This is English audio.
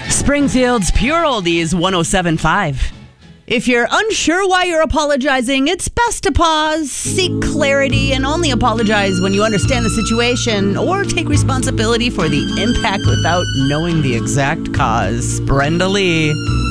Springfield's Pure Oldies 107.5. If you're unsure why you're apologizing, it's best to pause, seek clarity, and only apologize when you understand the situation or take responsibility for the impact without knowing the exact cause. Brenda Lee.